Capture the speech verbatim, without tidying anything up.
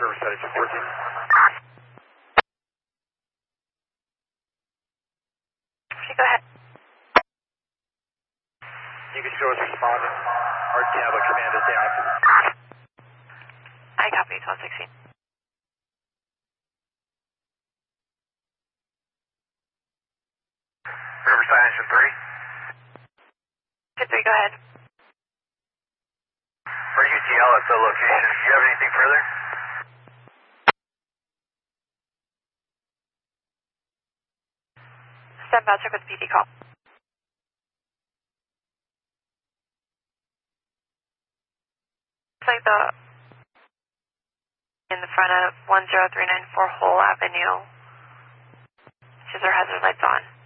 Riverside engine fourteen. Okay, go ahead. You can show us responding. Our tablet command is down. I copy, twelve sixteen. Riverside engine three. Good three, go ahead. For U T L at the location, do you have anything further? Stand by, check with P D call. It's like the in the front of one zero three nine four Hole Avenue. Scissor hazard lights on.